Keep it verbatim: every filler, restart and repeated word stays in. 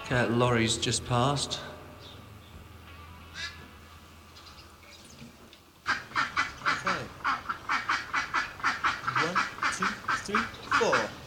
That lorry's just passed. Okay. One, two, three, four.